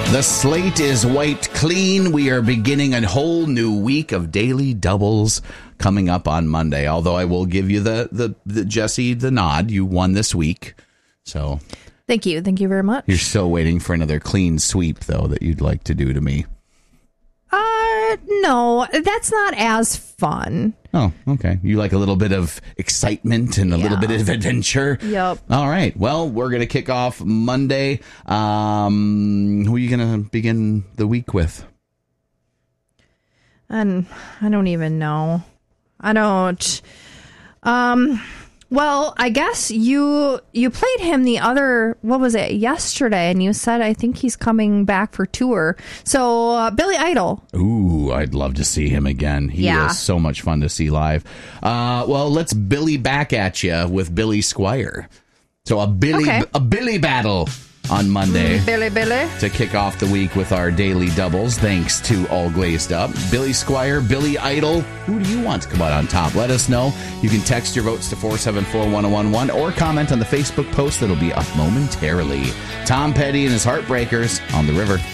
The slate is wiped clean. We are beginning a whole new week of daily doubles coming up on Monday. Although I will give you the Jesse the nod. You won this week, so thank you very much. You're still waiting for another clean sweep, though, that you'd like to do to me. No, that's not as fun. Oh, okay. You like a little bit of excitement and a little bit of adventure? Yep. All right. Well, we're going to kick off Monday. Who are you going to begin the week with? And I don't even know. I don't. Well, I guess you played him yesterday, and you said, I think he's coming back for tour. So, Billy Idol. Ooh, I'd love to see him again. He is so much fun to see live. Well, let's Billy back at you with Billy Squier. So a Billy battle on Monday. Billy. To kick off the week with our daily doubles, thanks to All Glazed Up. Billy Squier, Billy Idol. Who do you want to come out on top? Let us know. You can text your votes to 474-1011 or comment on the Facebook post that'll be up momentarily. Tom Petty and his Heartbreakers on the river.